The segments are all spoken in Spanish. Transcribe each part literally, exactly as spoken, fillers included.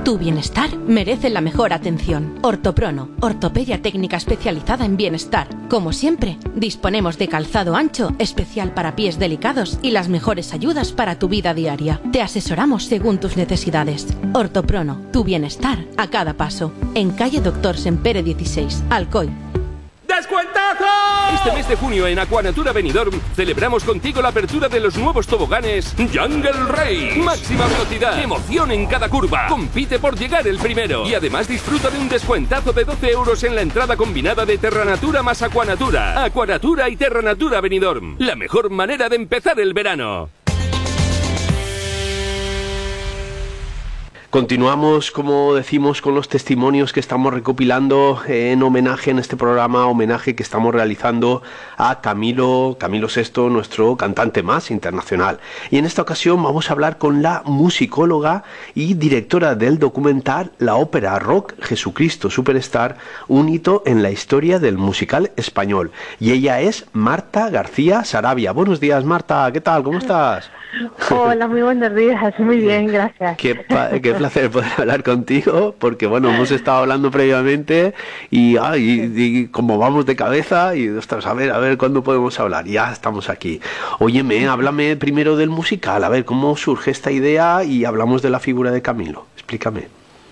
Tu bienestar merece la mejor atención. Ortoprono, ortopedia técnica especializada en bienestar. Como siempre, disponemos de calzado ancho, especial para pies delicados y las mejores ayudas para tu vida diaria. Te asesoramos según tus necesidades. Ortoprono, tu bienestar a cada paso. En calle Doctor Sempere dieciséis, Alcoy. ¡Descuentazo! Este mes de junio en Aquanatura Benidorm celebramos contigo la apertura de los nuevos toboganes Jungle Race. Máxima velocidad, emoción en cada curva. Compite por llegar el primero. Y además disfruta de un descuentazo de doce euros en la entrada combinada de Terranatura más Aquanatura. Aquanatura y Terranatura Benidorm. La mejor manera de empezar el verano. Continuamos, como decimos, con los testimonios que estamos recopilando en homenaje en este programa, homenaje que estamos realizando a Camilo, Camilo sexto, nuestro cantante más internacional. Y en esta ocasión vamos a hablar con la musicóloga y directora del documental La Ópera Rock Jesucristo Superstar, un hito en la historia del musical español. Y ella es Marta García Sarabia. Buenos días, Marta, ¿qué tal? ¿Cómo estás? Hola, muy buenos días, muy bien, gracias. Qué, pa- qué placer poder hablar contigo, porque bueno, hemos estado hablando previamente y, ah, y, y como vamos de cabeza y ostras, a ver, a ver cuándo podemos hablar, ya estamos aquí. Óyeme, háblame primero del musical, a ver cómo surge esta idea y hablamos de la figura de Camilo, explícame.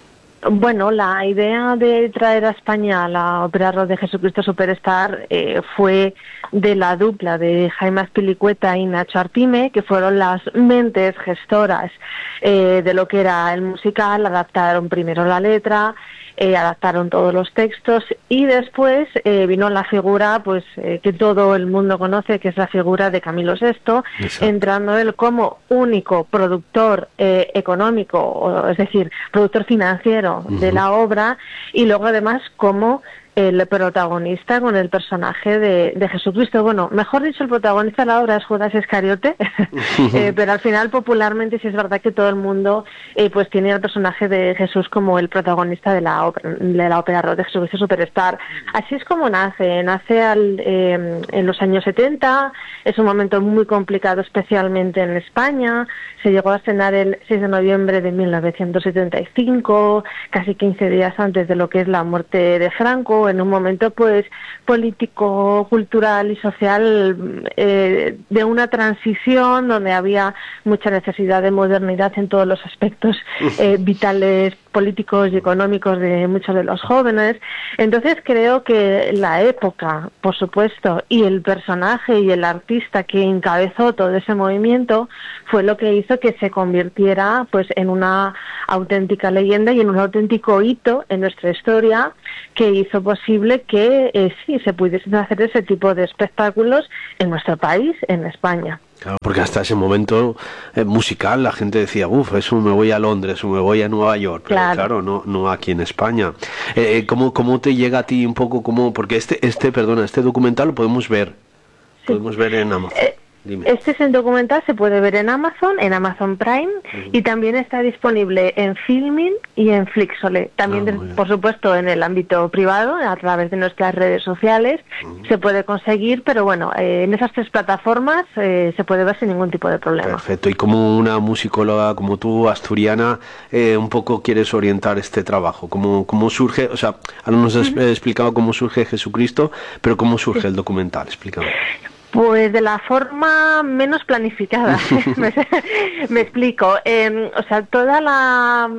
Bueno, la idea de traer a España la ópera rock de Jesucristo Superstar eh, fue de la dupla de Jaime Azpilicueta y Nacho Artime, que fueron las mentes gestoras eh, de lo que era el musical. Adaptaron primero la letra, eh, adaptaron todos los textos y después eh, vino la figura pues eh, que todo el mundo conoce, que es la figura de Camilo sexto, Exacto. entrando él como único productor eh, económico, o, es decir, productor financiero uh-huh. de la obra, y luego además como el protagonista con el personaje de, de Jesucristo. Bueno, mejor dicho, el protagonista de la obra es Judas Iscariote, eh, pero al final popularmente sí es verdad que todo el mundo eh, pues tiene el personaje de Jesús como el protagonista de la ópera, de la ópera rock de Jesucristo Superstar. Así es como nace, nace al, eh, en los años setenta, es un momento muy complicado especialmente en España, se llegó a estrenar el seis de noviembre de mil novecientos setenta y cinco, casi quince días antes de lo que es la muerte de Franco, en un momento pues político, cultural y social eh, de una transición donde había mucha necesidad de modernidad en todos los aspectos eh, vitales, políticos y económicos de muchos de los jóvenes. Entonces creo que la época, por supuesto, y el personaje y el artista que encabezó todo ese movimiento fue lo que hizo que se convirtiera pues en una auténtica leyenda y en un auténtico hito en nuestra historia, que hizo posible que eh, sí se pudiesen hacer ese tipo de espectáculos en nuestro país, en España. Claro, porque hasta ese momento eh, musical la gente decía, uff, eso me voy a Londres o me voy a Nueva York, pero claro, claro no, no aquí en España. Eh, ¿cómo, ¿Cómo te llega a ti un poco, como porque este, este, perdona, este documental lo podemos ver, sí. podemos ver en Amazon? Eh, Dime. Este es el documental, se puede ver en Amazon, en Amazon Prime, uh-huh. y también está disponible en Filmin y en Flixole. También, ah, por supuesto, en el ámbito privado, a través de nuestras redes sociales, uh-huh. se puede conseguir, pero bueno, eh, en esas tres plataformas eh, se puede ver sin ningún tipo de problema. Perfecto. Y como una musicóloga como tú, asturiana, eh, un poco quieres orientar este trabajo. ¿Cómo, cómo surge? O sea, ahora nos has uh-huh. explicado cómo surge Jesucristo, pero ¿cómo surge sí. el documental? Explícame. Pues de la forma menos planificada, me, me explico. Eh, o sea, toda la...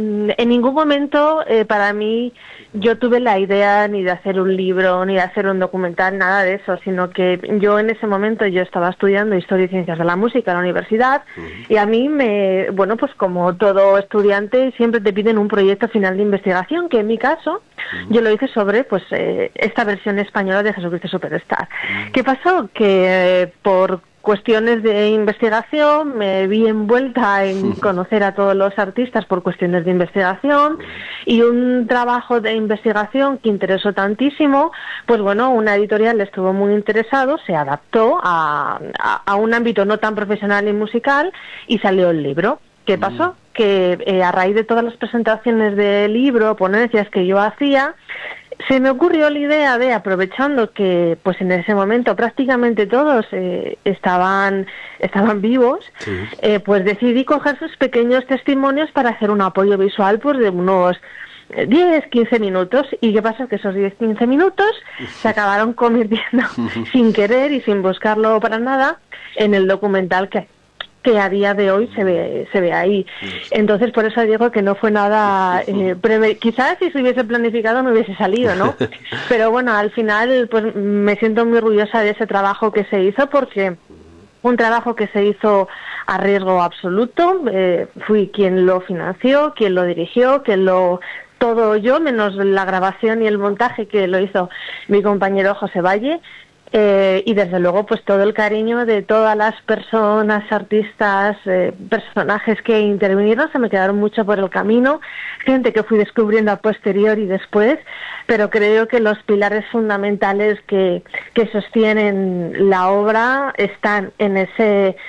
En ningún momento eh, para mí yo tuve la idea ni de hacer un libro, ni de hacer un documental, nada de eso, sino que yo en ese momento yo estaba estudiando Historia y Ciencias de la Música en la universidad uh-huh. y a mí me... Bueno, pues como todo estudiante siempre te piden un proyecto final de investigación, que en mi caso uh-huh. yo lo hice sobre pues eh, esta versión española de Jesucristo Superstar. Uh-huh. ¿Qué pasó? Que eh, por cuestiones de investigación me vi envuelta en conocer a todos los artistas por cuestiones de investigación, y un trabajo de investigación que interesó tantísimo, pues bueno, una editorial estuvo muy interesado, se adaptó a, a, a un ámbito no tan profesional y musical y salió el libro. ¿Qué pasó? Que eh, a raíz de todas las presentaciones del libro, ponencias que yo hacía, se me ocurrió la idea de, aprovechando que pues en ese momento prácticamente todos eh, estaban estaban vivos, sí. eh, pues decidí coger sus pequeños testimonios para hacer un apoyo visual pues de unos diez, quince minutos. ¿Y qué pasa? Que esos diez, quince minutos se acabaron convirtiendo sin querer y sin buscarlo para nada en el documental que que a día de hoy se ve se ve ahí. Entonces, por eso digo que no fue nada eh, preve... Quizás si se hubiese planificado no hubiese salido, ¿no? Pero bueno, al final pues me siento muy orgullosa de ese trabajo que se hizo, porque un trabajo que se hizo a riesgo absoluto. Eh, fui quien lo financió, quien lo dirigió, quien lo... todo yo, menos la grabación y el montaje que lo hizo mi compañero José Valle. Eh, y desde luego pues todo el cariño de todas las personas, artistas, eh, personajes que intervinieron, se me quedaron mucho por el camino, gente que fui descubriendo a posteriori y después, pero creo que los pilares fundamentales que, que sostienen la obra están en ese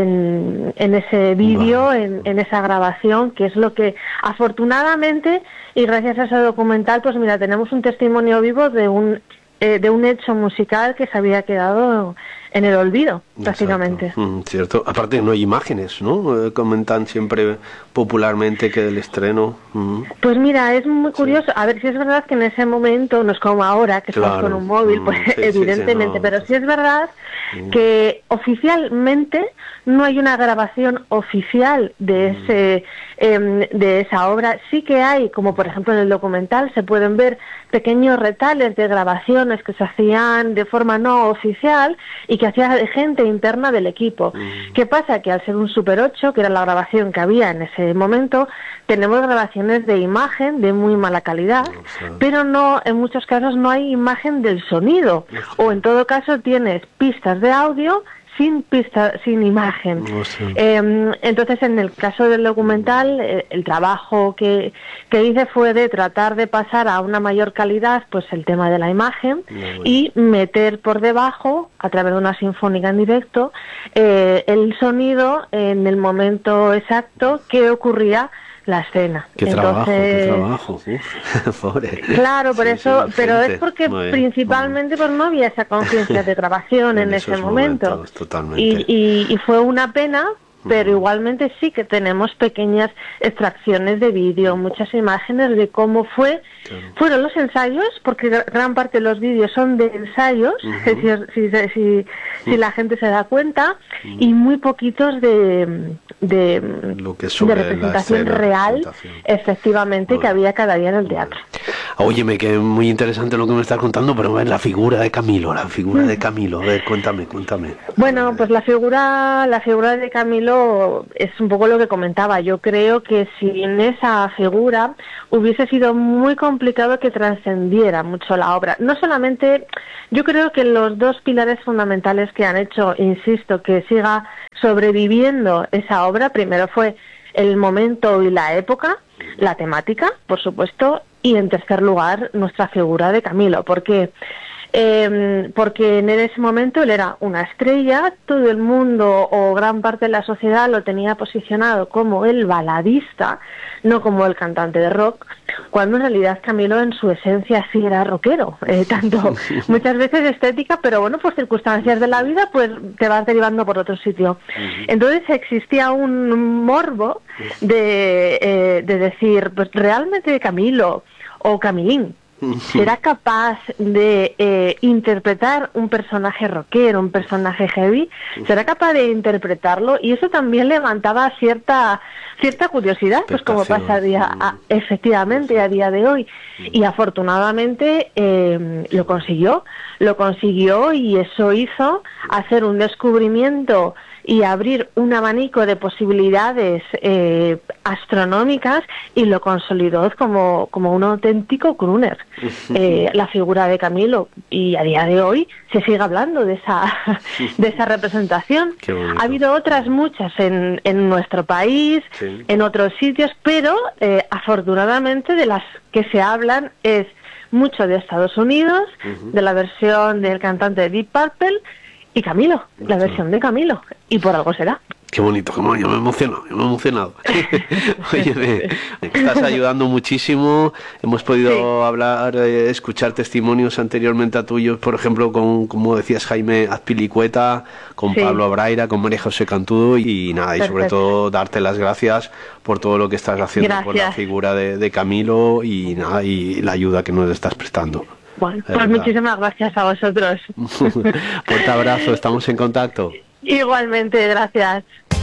en, en ese vídeo, en, en esa grabación, que es lo que afortunadamente y gracias a ese documental, pues mira, tenemos un testimonio vivo de un Eh, de un hecho musical que se había quedado en el olvido, prácticamente. Mm, cierto. Aparte no hay imágenes, ¿no? Eh, comentan siempre popularmente que del estreno. Mm. Pues mira, es muy curioso. Sí. A ver, si es verdad que en ese momento, no es como ahora, que claro. estamos con un móvil, pues mm, sí, evidentemente, sí, sí, no, pero sí es verdad mm. que oficialmente no hay una grabación oficial de mm. ese eh, de esa obra. Sí que hay, como por ejemplo en el documental, se pueden ver pequeños retales de grabaciones que se hacían de forma no oficial y que hacía gente interna del equipo. Mm. ¿Qué pasa? Que al ser un Super ocho, que era la grabación que había en ese momento, tenemos grabaciones de imagen de muy mala calidad, o sea, pero no, en muchos casos no hay imagen del sonido, o sea, o en todo caso tienes pistas de audio sin pista, sin imagen. O sea. Eh, entonces, en el caso del documental, eh, el trabajo que, que hice fue de tratar de pasar a una mayor calidad pues el tema de la imagen no, bueno. y meter por debajo, a través de una sinfónica en directo, eh, el sonido en el momento exacto que ocurría la escena. Qué Entonces, trabajo, qué trabajo. Uf, pobre. Claro, por sí, eso, sí, pero gente. Es porque Muy principalmente pues no había esa conciencia de grabación en, en ese momento. Momentos, totalmente. Y, y, y fue una pena, pero igualmente sí que tenemos pequeñas extracciones de vídeo, muchas imágenes de cómo fue, claro. fueron los ensayos, porque gran parte de los vídeos son de ensayos, uh-huh. si, si, si, si la gente se da cuenta, uh-huh. y muy poquitos de, de, Lo que de representación escena, real, representación. efectivamente, bueno. que había cada día en el teatro. Óyeme, que es muy interesante lo que me estás contando, pero la figura de Camilo, la figura de Camilo, a ver, cuéntame, cuéntame. Bueno, pues la figura, la figura de Camilo es un poco lo que comentaba. Yo creo que sin esa figura hubiese sido muy complicado que trascendiera mucho la obra. No solamente, yo creo que los dos pilares fundamentales que han hecho, insisto, que siga sobreviviendo esa obra, primero fue el momento y la época, la temática, por supuesto, y en tercer lugar nuestra figura de Camilo, porque eh, porque en ese momento él era una estrella, todo el mundo o gran parte de la sociedad lo tenía posicionado como el baladista, no como el cantante de rock, cuando en realidad Camilo en su esencia sí era rockero, eh, tanto muchas veces estética, pero bueno, por circunstancias de la vida pues te vas derivando por otro sitio. Entonces existía un morbo de, eh, de decir, pues realmente Camilo o Camilín será capaz de eh, interpretar un personaje rockero, un personaje heavy, será capaz de interpretarlo, y eso también levantaba cierta cierta curiosidad, pues como pasa a día, a, efectivamente a día de hoy, y afortunadamente eh, lo consiguió, lo consiguió y eso hizo hacer un descubrimiento y abrir un abanico de posibilidades eh, astronómicas, y lo consolidó como, como un auténtico crooner, eh, la figura de Camilo, y a día de hoy se sigue hablando de esa de esa representación. Ha habido otras muchas en, en nuestro país, sí. en otros sitios, pero eh, afortunadamente de las que se hablan es mucho de Estados Unidos, uh-huh. de la versión del cantante de Deep Purple, y Camilo, la versión de Camilo, y por algo será. Qué bonito, qué bonito, me he emocionado, me he emocionado. Oye, me, me estás ayudando muchísimo. Hemos podido sí. hablar, eh, escuchar testimonios anteriormente a tuyos, por ejemplo, con, como decías, Jaime Azpilicueta, con sí. Pablo Abraira, con María José Cantudo, y nada, y sobre todo darte las gracias por todo lo que estás haciendo gracias. Por la figura de, de Camilo y nada, y la ayuda que nos estás prestando. Bueno, pues verdad. Muchísimas gracias a vosotros. Fuerte abrazo, estamos en contacto. Igualmente, gracias.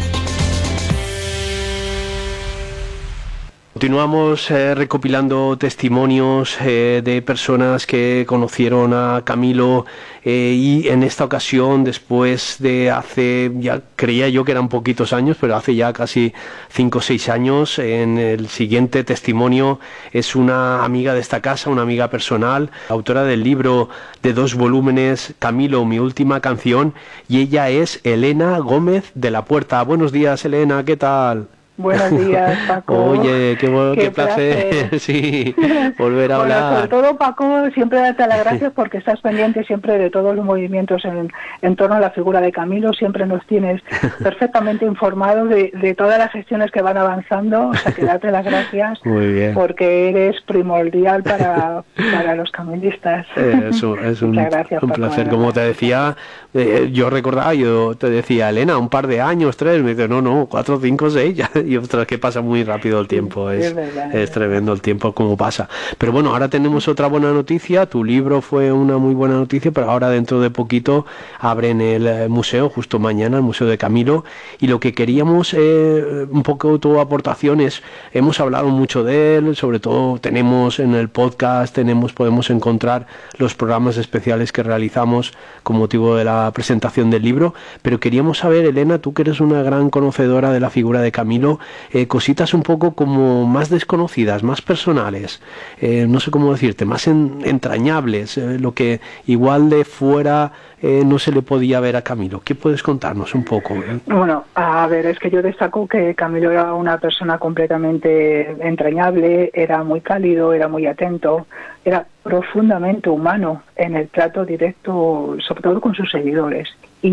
Continuamos eh, recopilando testimonios eh, de personas que conocieron a Camilo eh, y en esta ocasión, después de hace, ya creía yo que eran poquitos años, pero hace ya casi cinco o seis años, en el siguiente testimonio es una amiga de esta casa, una amiga personal, autora del libro de dos volúmenes, Camilo, mi última canción, y ella es Elena Gómez de la Puerta. Buenos días, Elena, ¿qué tal? Buenos días, Paco. Oye, qué, bueno, qué, qué placer, placer. Sí, volver a bueno, hablar. Sobre todo, Paco, siempre darte las gracias porque estás pendiente siempre de todos los movimientos en, en torno a la figura de Camilo, siempre nos tienes perfectamente informados de, de todas las gestiones que van avanzando, o sea, que darte las gracias. Muy bien. Porque eres primordial para, para los camilistas. Eh, eso, es un, gracias, un Paco, placer, como te decía, eh, yo recordaba, yo te decía, Elena, un par de años, tres, me dice, no, no, cuatro, cinco, seis, ya. Y ostras, que pasa muy rápido el tiempo, es, es, verdad, es tremendo el tiempo como pasa. Pero bueno, ahora tenemos otra buena noticia, tu libro fue una muy buena noticia, pero ahora dentro de poquito abren el museo, justo mañana, el Museo de Camilo, y lo que queríamos, eh, un poco tu aportación es, hemos hablado mucho de él, sobre todo tenemos en el podcast, tenemos podemos encontrar los programas especiales que realizamos con motivo de la presentación del libro, pero queríamos saber, Elena, tú que eres una gran conocedora de la figura de Camilo, Eh, cositas un poco como más desconocidas, más personales, eh, no sé cómo decirte, más en, entrañables, eh, lo que igual de fuera eh, no se le podía ver a Camilo. ¿Qué puedes contarnos un poco? Eh? Bueno, a ver, es que yo destaco que Camilo era una persona completamente entrañable, era muy cálido, era muy atento, era profundamente humano en el trato directo, sobre todo con sus seguidores.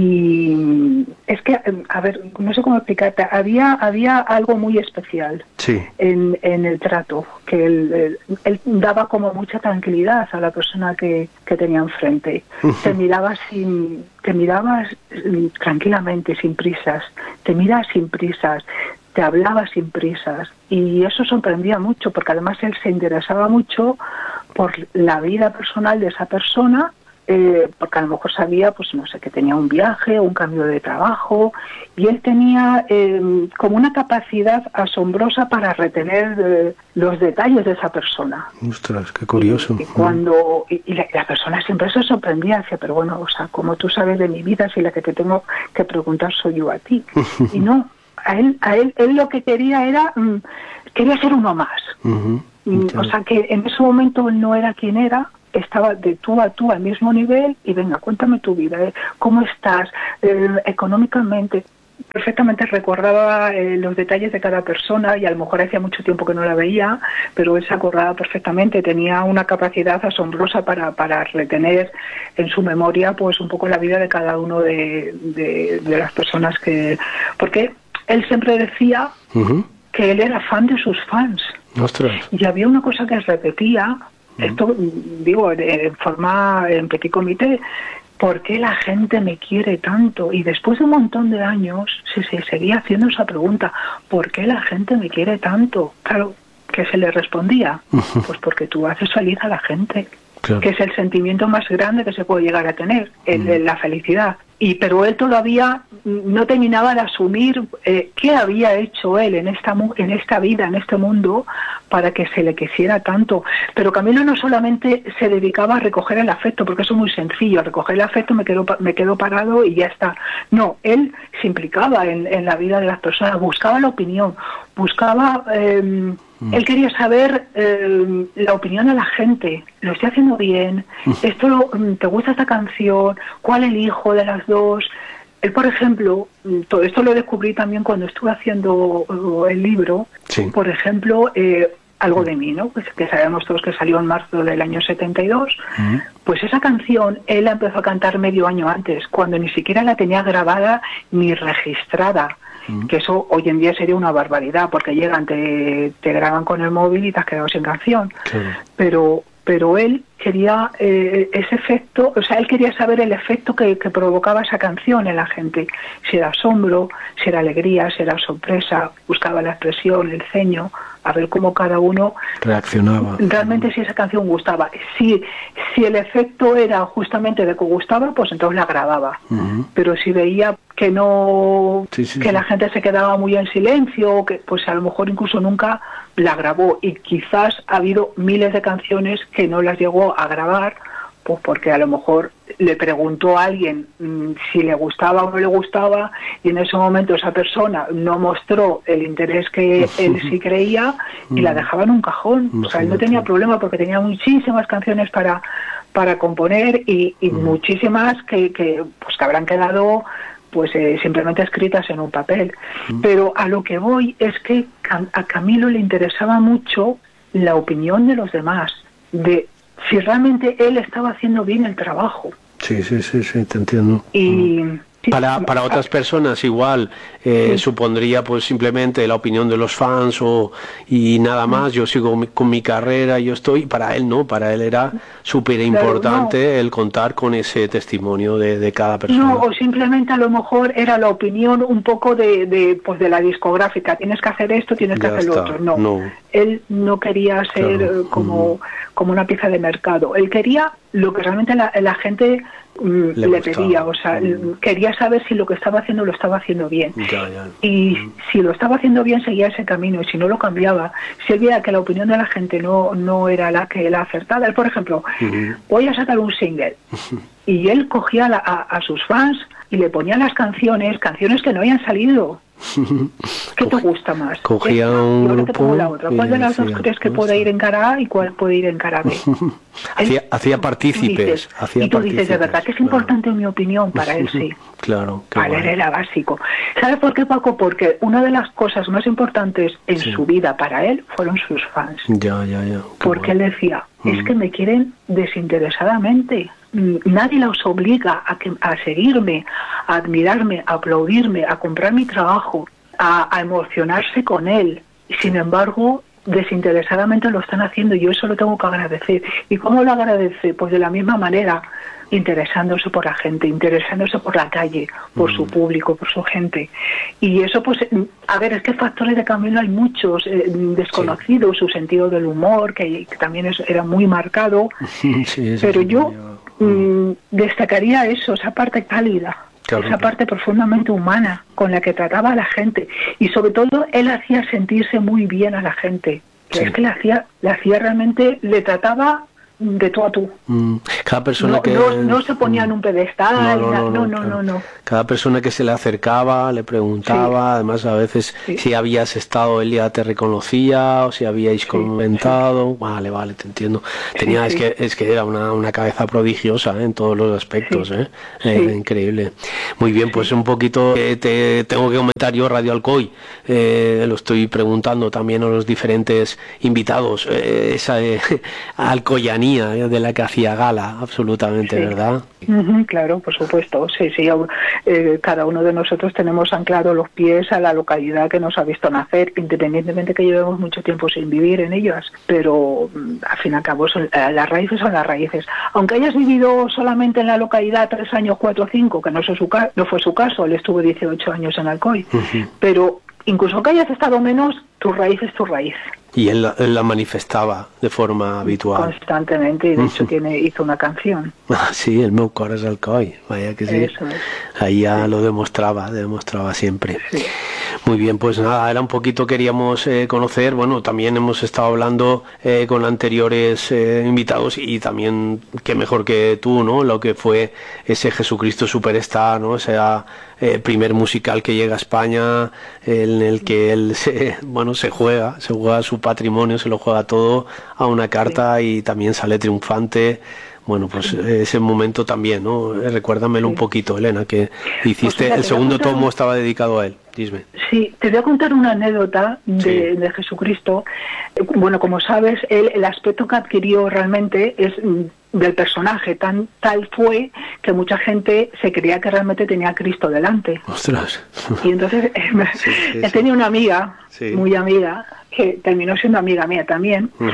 Y es que, a ver, no sé cómo explicarte, había había algo muy especial sí. en, en el trato, que él, él, él daba como mucha tranquilidad a la persona que, que tenía enfrente. Uh-huh. Te miraba sin, te mirabas tranquilamente, sin prisas, te miraba sin prisas, te hablaba sin prisas, y eso sorprendía mucho, porque además él se interesaba mucho por la vida personal de esa persona, Eh, porque a lo mejor sabía, pues no sé, que tenía un viaje o un cambio de trabajo, y él tenía eh, como una capacidad asombrosa para retener eh, los detalles de esa persona. Ostras, qué curioso. Y, y cuando y, y la, la persona siempre se sorprendía, decía, pero bueno, o sea, como tú sabes de mi vida, si la que te tengo que preguntar soy yo a ti. Y no, a él, a él, él lo que quería era, mm, quería ser uno más. Uh-huh. mm, o sea, que en ese momento él no era quien era, estaba de tú a tú al mismo nivel, y venga, cuéntame tu vida, ¿eh? ¿Cómo estás? Eh, económicamente, perfectamente recordaba eh, los detalles de cada persona, y a lo mejor hacía mucho tiempo que no la veía, pero él se acordaba perfectamente, tenía una capacidad asombrosa para, para retener en su memoria pues un poco la vida de cada uno de, de, de las personas que... Porque él siempre decía uh-huh. que él era fan de sus fans. Ostras. Y había una cosa que repetía, esto digo en forma en petit comité, ¿por qué la gente me quiere tanto? Y después de un montón de años se, se seguía haciendo esa pregunta, ¿por qué la gente me quiere tanto? Claro, ¿qué se le respondía? Pues porque tú haces feliz a la gente, claro. Que es el sentimiento más grande que se puede llegar a tener, el de la felicidad. Y pero él todavía no terminaba de asumir eh, qué había hecho él en esta en esta vida, en este mundo, para que se le quisiera tanto. Pero Camilo no solamente se dedicaba a recoger el afecto, porque eso es muy sencillo, a recoger el afecto me quedo me quedo parado y ya está. No, él se implicaba en, en la vida de las personas, buscaba la opinión, buscaba... Eh, Él quería saber eh, la opinión de la gente. ¿Lo estoy haciendo bien? ¿Esto te gusta esta canción? ¿Cuál elijo de las dos? Él, por ejemplo, todo esto lo descubrí también cuando estuve haciendo el libro. Sí. Por ejemplo, eh, Algo de mí, ¿no? Pues que sabemos todos que salió en marzo del año setenta y dos. Uh-huh. Pues esa canción él la empezó a cantar medio año antes, cuando ni siquiera la tenía grabada ni registrada. mm. que eso hoy en día sería una barbaridad, porque llegan, te, te graban con el móvil y te has quedado sin canción. Claro. Pero pero él quería eh, ese efecto, o sea, él quería saber el efecto que, que provocaba esa canción en la gente, si era asombro, si era alegría, si era sorpresa, buscaba la expresión, el ceño, a ver cómo cada uno reaccionaba. Realmente si esa canción gustaba. Si, si el efecto era justamente de que gustaba, pues entonces la grababa. Uh-huh. Pero si veía que no, sí, sí, que sí. la gente se quedaba muy en silencio, que pues a lo mejor incluso nunca la grabó, y quizás ha habido miles de canciones que no las llegó a grabar, pues porque a lo mejor le preguntó a alguien mmm, si le gustaba o no le gustaba, y en ese momento esa persona no mostró el interés que él sí creía y la dejaba en un cajón. O sea, él no tenía problema porque tenía muchísimas canciones para para componer y, y mm. muchísimas que, que pues que habrán quedado pues eh, simplemente escritas en un papel. Mm. Pero a lo que voy es que a Camilo le interesaba mucho la opinión de los demás, de si realmente él estaba haciendo bien el trabajo. Sí, sí, sí, sí, te entiendo. Y sí, para para otras personas igual eh, sí. supondría pues simplemente la opinión de los fans o y nada más, yo sigo mi, con mi carrera, yo estoy, para él no, para él era súper importante claro, no. el contar con ese testimonio de, de cada persona. No, o simplemente a lo mejor era la opinión un poco de, de pues de la discográfica, tienes que hacer esto, tienes que ya hacer está. lo otro. No. no, él no quería ser claro. como, mm. como una pieza de mercado, él quería lo que realmente la, la gente le, le pedía, o sea, mm. quería saber si lo que estaba haciendo lo estaba haciendo bien. Ya, ya. Y mm. si lo estaba haciendo bien, seguía ese camino, y si no lo cambiaba. Si él veía que la opinión de la gente no, no era la que la acertada, él, por ejemplo, mm-hmm. voy a sacar un single, y él cogía la, a, a sus fans y le ponía las canciones, canciones que no habían salido. ¿Qué te gusta más? Cogía un Yo grupo te pongo la otra. ¿Cuál de las dos crees que puede ir en cara A y cuál puede ir en cara B? hacía, hacía partícipes. Y tú dices, de verdad que es claro. importante en mi opinión, para él sí. Claro. Para él era básico. ¿Sabes por qué, Paco? Porque una de las cosas más importantes en sí. su vida para él fueron sus fans. Ya, ya, ya. Porque bueno. él decía, es mm. que me quieren desinteresadamente. Nadie los obliga a, que, a seguirme, a admirarme, a aplaudirme, a comprar mi trabajo, a, a emocionarse con él. Y sin embargo, desinteresadamente lo están haciendo, y yo eso lo tengo que agradecer. ¿Y cómo lo agradece? Pues de la misma manera, interesándose por la gente, interesándose por la calle, por mm. su público, por su gente. Y eso, pues, a ver, es que factores de Camilo hay muchos, eh, desconocidos, sí. su sentido del humor, que, que también es, era muy marcado, sí, pero yo mm, destacaría eso, esa parte cálida. Claro, esa parte profundamente humana con la que trataba a la gente, y sobre todo él hacía sentirse muy bien a la gente. Sí. Es que le hacía, le hacía realmente, le trataba de tú a tú. Mm, cada persona no, que no, no se ponía en un pedestal, no, no, no, no, no, claro. no, no. Cada persona que se le acercaba le preguntaba, sí. además a veces sí. si habías estado, él ya te reconocía, o si habíais sí, comentado, sí. vale, vale, te entiendo. Tenía, sí, es sí. que es que era una, una cabeza prodigiosa, ¿eh? en todos los aspectos, sí. ¿eh? Sí. Eh, increíble. Muy bien, sí. pues un poquito eh, te tengo que comentar yo Radio Alcoy, eh, lo estoy preguntando también a los diferentes invitados, eh, esa eh, alcoyanía de la que hacía gala, absolutamente, sí. ¿verdad? Uh-huh, claro, por supuesto, sí, sí, eh, cada uno de nosotros tenemos anclado los pies a la localidad que nos ha visto nacer, independientemente que llevemos mucho tiempo sin vivir en ellas, pero al fin y al cabo son, eh, las raíces son las raíces. Aunque hayas vivido solamente en la localidad tres años, cuatro o cinco, que no, su, no fue su caso, él estuvo dieciocho años en Alcoy, uh-huh. pero incluso aunque hayas estado menos, tu raíz es tu raíz. Y él, él la manifestaba de forma habitual. Constantemente, y de hecho tiene, hizo una canción. Ah, sí, el meu cor és Alcoy, vaya que sí. Eso es. Ahí ya sí. lo demostraba, demostraba siempre. Sí. Muy bien, pues nada, era un poquito, queríamos eh, conocer, bueno, también hemos estado hablando eh, con anteriores eh, invitados, y también, qué mejor que tú, ¿no? Lo que fue ese Jesucristo Superstar, ¿no? Ese eh, primer musical que llega a España, en el que él se, bueno, se juega, se juega su patrimonio, se lo juega todo a una carta, sí. y también sale triunfante. Bueno, pues sí. ese momento también, ¿no? Recuérdamelo sí. un poquito, Elena, que hiciste, pues, el segundo tomo estaba dedicado a él. Dime. Sí, te voy a contar una anécdota de, sí. de Jesucristo. Bueno, como sabes, él, el aspecto que adquirió realmente es del personaje. Tan tal fue que mucha gente se creía que realmente tenía a Cristo delante. ¡Ostras! Y entonces sí, sí, he tenido una amiga, sí. muy amiga, que terminó siendo amiga mía también, uh-huh.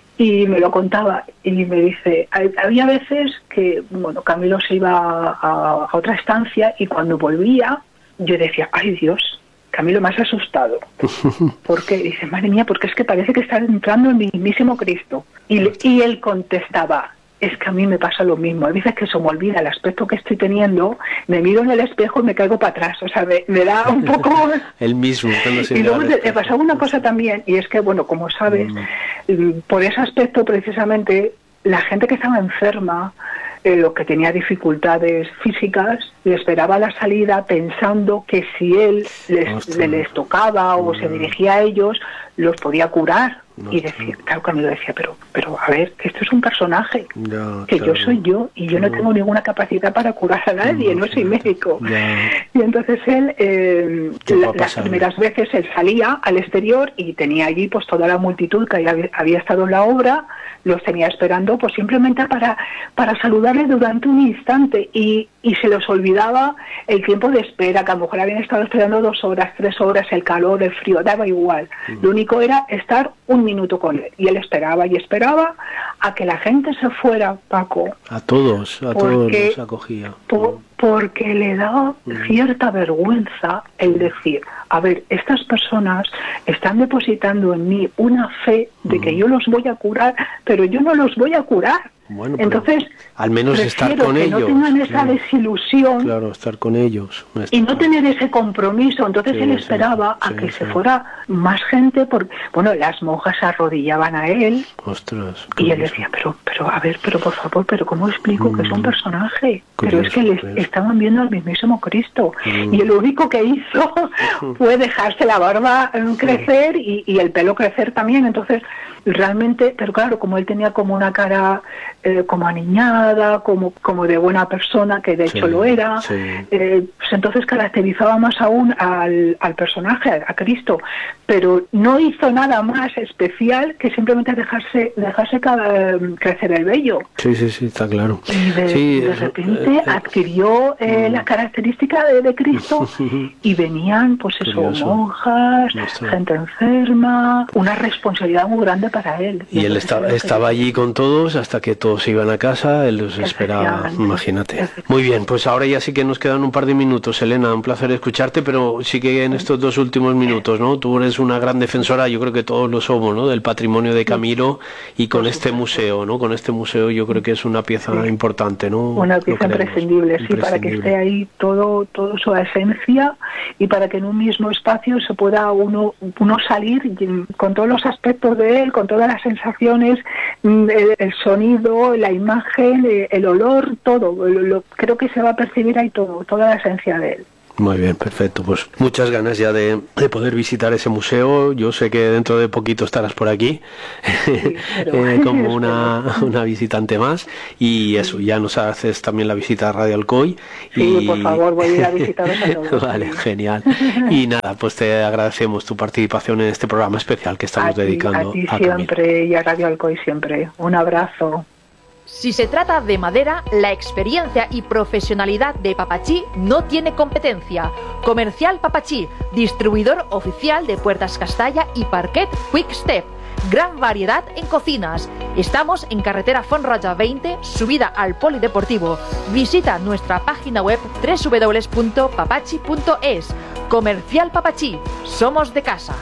y me lo contaba, y me dice, había veces que, bueno, Camilo se iba a, a otra estancia, y cuando volvía, yo decía, ¡ay Dios! Camilo, me has asustado. ¿Por qué? Dice, madre mía, porque es que parece que está entrando el mismísimo Cristo. Y, y él contestaba, es que a mí me pasa lo mismo. A veces que se me olvida el aspecto que estoy teniendo, me miro en el espejo y me caigo para atrás. O sea, me, me da un poco... el mismo. Y luego me pasaba una cosa también, y es que, bueno, como sabes, mm. por ese aspecto precisamente, la gente que estaba enferma, eh, lo que tenía dificultades físicas, le esperaba la salida pensando que si él les, le, les tocaba o no. se dirigía a ellos, los podía curar. No, y decía, claro, Camilo decía, pero pero a ver, que esto es un personaje, ya, que claro. yo soy yo, y yo no, no tengo ninguna capacidad para curar a nadie, no, no soy médico. Ya. Y entonces él, eh, la, las primeras veces él salía al exterior y tenía allí pues toda la multitud que había, había estado en la obra, los tenía esperando pues simplemente para, para saludarle durante un instante, y, y se los olvidaba el tiempo de espera, que a lo mejor habían estado esperando dos horas, tres horas, el calor, el frío, daba igual. Mm. Lo único era estar un minuto con él, y él esperaba y esperaba a que la gente se fuera, Paco. A todos, a todos los acogía. Por, porque le daba mm. cierta vergüenza el decir, a ver, estas personas están depositando en mí una fe de mm. que yo los voy a curar, pero yo no los voy a curar. Bueno, entonces, al menos estar con que ellos. No tengan esa claro, desilusión. Claro, estar con ellos. Estar... Y no tener ese compromiso. Entonces sí, él esperaba sí, a que sí, se sí. fuera más gente, porque, bueno, las monjas se arrodillaban a él. Ostras. Y él decía, pero, pero, a ver, pero por favor, pero ¿cómo explico mm. que es un personaje? Curioso, pero es que les curioso. estaban viendo al mismísimo Cristo. Mm. Y el único que hizo fue dejarse la barba crecer y, y el pelo crecer también. Entonces, realmente, pero claro, como él tenía como una cara eh, como aniñada, como como de buena persona, que de hecho sí, lo era, sí. eh, pues entonces caracterizaba más aún al, al personaje, a Cristo, pero no hizo nada más especial que simplemente dejarse dejarse crecer el vello. Sí, sí, sí, está claro. Y de, sí, de repente eh, adquirió eh, mm. la característica de, de Cristo y venían, pues eso, curioso. monjas, Nuestro. gente enferma, una responsabilidad muy grande para él. Y, y él estaba, estaba allí con todos hasta que todos se iban a casa, él los esperaba, imagínate. Muy bien, pues ahora ya sí que nos quedan un par de minutos, Elena, un placer escucharte, pero sí que en estos dos últimos minutos, ¿no? Tú eres una gran defensora, yo creo que todos lo somos, ¿no? Del patrimonio de Camilo, y con este museo, ¿no? Con este museo yo creo que es una pieza sí. importante, ¿no? Una pieza imprescindible, sí, imprescindible. Para que esté ahí todo, todo su esencia, y para que en un mismo espacio se pueda uno, uno salir con todos los aspectos de él, con todas las sensaciones, el, el sonido, la imagen, el olor, todo. Lo, lo, creo que se va a percibir ahí todo, toda la esencia de él. Muy bien, perfecto. Pues muchas ganas ya de, de poder visitar ese museo. Yo sé que dentro de poquito estarás por aquí, sí, pero... eh, como una, una visitante más. Y eso, ya nos haces también la visita a Radio Alcoy. Sí, y... por favor, voy a ir a visitaros a todos. Vale, genial. Y nada, pues te agradecemos tu participación en este programa especial que estamos a dedicando ti, a ti a siempre Camilo. Y a Radio Alcoy siempre. Un abrazo. Si se trata de madera, la experiencia y profesionalidad de Papachí no tiene competencia. Comercial Papachí, distribuidor oficial de puertas Castalla y parquet Quick Step. Gran variedad en cocinas. Estamos en carretera Fonroja veinte, subida al Polideportivo. Visita nuestra página web doble u doble u doble u punto papachi punto es. Comercial Papachí, somos de casa.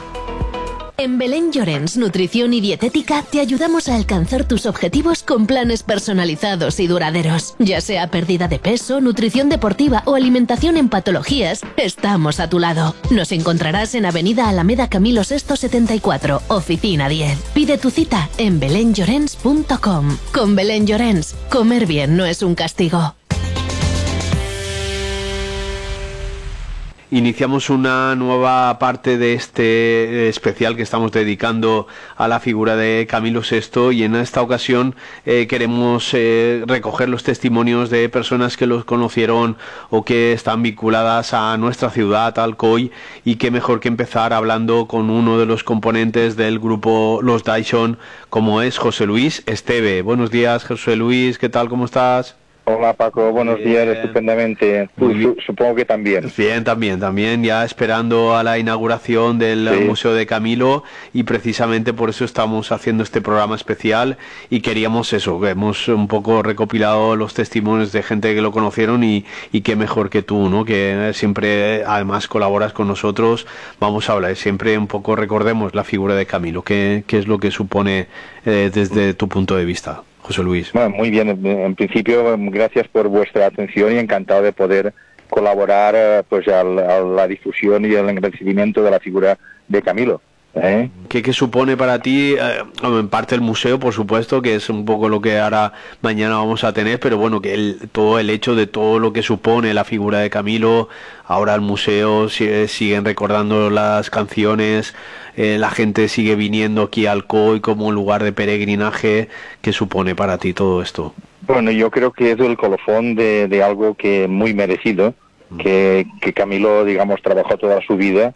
En Belén Llorens Nutrición y Dietética te ayudamos a alcanzar tus objetivos con planes personalizados y duraderos. Ya sea pérdida de peso, nutrición deportiva o alimentación en patologías, estamos a tu lado. Nos encontrarás en Avenida Alameda Camilo sexto setenta y cuatro, Oficina diez. Pide tu cita en belén llorens punto com. Con Belén Llorens, comer bien no es un castigo. Iniciamos una nueva parte de este especial que estamos dedicando a la figura de Camilo sexto, y en esta ocasión eh, queremos eh, recoger los testimonios de personas que los conocieron o que están vinculadas a nuestra ciudad, Alcoy, y qué mejor que empezar hablando con uno de los componentes del grupo Los Dyson, como es José Luis Esteve. Buenos días, José Luis, ¿qué tal? ¿Cómo estás? Hola Paco, buenos bien. días, estupendamente. Tú, su, supongo que también. Bien, también, también, ya esperando a la inauguración del sí. Museo de Camilo, y precisamente por eso estamos haciendo este programa especial, y queríamos eso, hemos un poco recopilado los testimonios de gente que lo conocieron, y, y qué mejor que tú, ¿no? Que siempre además colaboras con nosotros. Vamos a hablar, siempre un poco recordemos la figura de Camilo, qué, qué es lo que supone eh, desde tu punto de vista, José Luis. Bueno, muy bien, en principio gracias por vuestra atención y encantado de poder colaborar pues a la, a la difusión y el engrandecimiento de la figura de Camilo. ¿Eh? ¿Qué, ¿Qué supone para ti, eh, en parte el museo, por supuesto, que es un poco lo que ahora mañana vamos a tener, pero bueno, que el, todo el hecho de todo lo que supone la figura de Camilo, ahora el museo sigue, siguen recordando las canciones, eh, la gente sigue viniendo aquí a Alcoy como lugar de peregrinaje. ¿Qué supone para ti todo esto? Bueno, yo creo que es el colofón de, de algo que muy merecido, mm. que, que Camilo, digamos, trabajó toda su vida,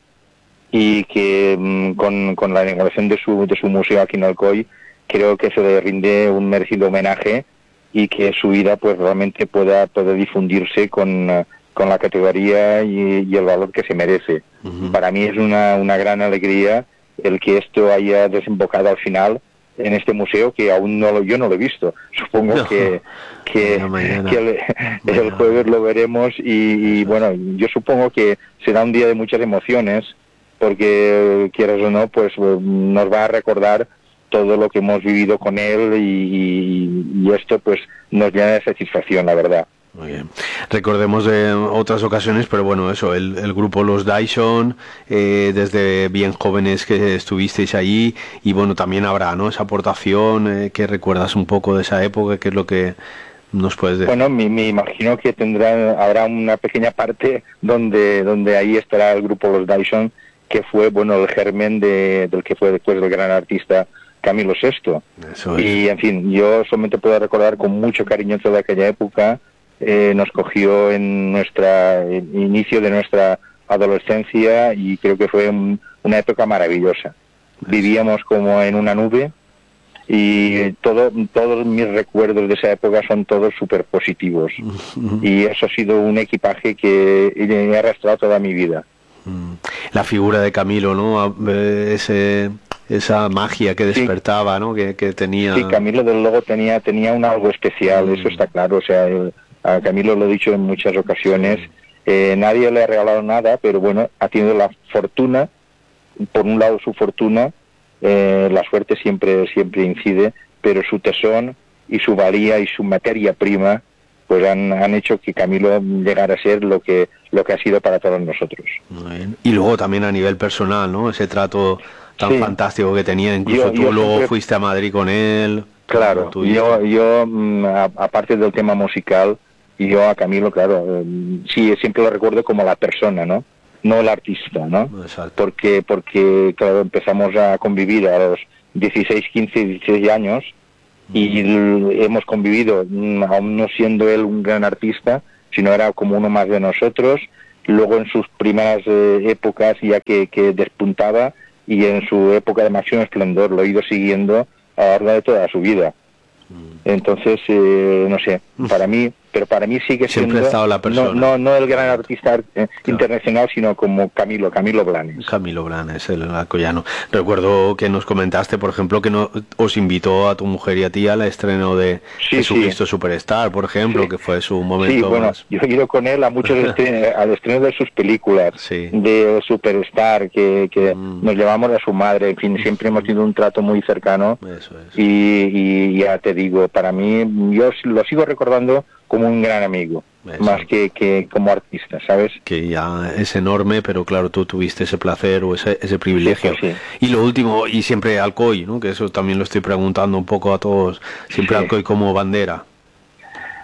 y que mmm, con, con la inauguración de su, de su museo aquí en Alcoy creo que se le rinde un merecido homenaje, y que su vida pues realmente pueda, pueda difundirse con, uh, con la categoría y, y el valor que se merece. Uh-huh. Para mí es una, una gran alegría el que esto haya desembocado al final en este museo, que aún no lo, yo no lo he visto. Supongo no. que, que, mañana, que el, el jueves lo veremos, y, y bueno, yo supongo que será un día de muchas emociones, porque quieras o no, pues nos va a recordar todo lo que hemos vivido con él, y, y esto pues nos llena de satisfacción, la verdad. Muy bien. Recordemos de otras ocasiones, pero bueno, eso, el, el grupo Los Dyson, eh, desde bien jóvenes que estuvisteis allí, y bueno, también habrá, ¿no?, esa aportación, eh, que recuerdas un poco de esa época, ¿qué es lo que nos puedes decir? Bueno, me, me imagino que tendrá, habrá una pequeña parte donde, donde ahí estará el grupo Los Dyson, que fue, bueno, el germen de, del que fue después el gran artista Camilo sexto. Eso es. Y, en fin, yo solamente puedo recordar con mucho cariño toda aquella época. Eh, nos cogió en nuestra en inicio de nuestra adolescencia, y creo que fue un, una época maravillosa. Vivíamos como en una nube, y todo, todos mis recuerdos de esa época son todos súper positivos. Y eso ha sido un equipaje que he arrastrado toda mi vida. La figura de Camilo, ¿no? Ese, esa magia que despertaba, sí. ¿no? Que, que tenía. Sí, Camilo desde luego tenía tenía un algo especial, mm. eso está claro. O sea, el, a Camilo lo he dicho en muchas ocasiones. Eh, nadie le ha regalado nada, pero bueno, ha tenido la fortuna. Por un lado su fortuna, eh, la suerte siempre siempre incide, pero su tesón y su valía y su materia prima, pues han, han hecho que Camilo llegara a ser lo que lo que ha sido para todos nosotros. Muy bien. Y luego también a nivel personal, ¿no? Ese trato tan sí. fantástico que tenía, incluso yo, tú yo luego siempre... fuiste a Madrid con él. Claro, yo, yo aparte del tema musical, yo a Camilo, claro, eh, sí, siempre lo recuerdo como la persona, ¿no? No el artista, ¿no? Exacto. Porque, porque claro, empezamos a convivir a los dieciséis, quince, dieciséis años, y hemos convivido, aún no siendo él un gran artista, sino era como uno más de nosotros. Luego en sus primeras eh, épocas ya que, que despuntaba, y en su época de máximo esplendor lo he ido siguiendo a lo largo de toda su vida. Entonces, eh, no sé, para mí, pero para mí sigue siempre siendo, ha estado la persona. No, no, no el gran artista eh, claro. internacional, sino como Camilo, Camilo Blanes. Camilo Blanes, el alcoyano. Recuerdo que nos comentaste, por ejemplo, que no, os invitó a tu mujer y a ti al estreno de sí, Jesucristo sí. Superstar, por ejemplo, sí. que fue su momento. Sí, bueno, más... yo he ido con él a muchos estrenos, al estreno de sus películas, sí. de Superstar, que, que mm. nos llevamos a su madre, en fin, siempre hemos tenido un trato muy cercano. Eso es. Y, y ya te digo, para mí, yo lo sigo recordando como un gran amigo, eso. más que, que como artista, ¿sabes? Que ya es enorme, pero claro, tú tuviste ese placer o ese, ese privilegio. Sí, sí. Y lo último, y siempre Alcoy, ¿no? Que eso también lo estoy preguntando un poco a todos, siempre sí. Alcoy como bandera.